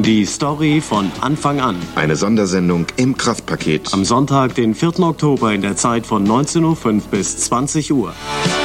Die Story von Anfang an. Eine Sondersendung im Kraftpaket. Am Sonntag, den 4. Oktober in der Zeit von 19:05 bis 20 Uhr.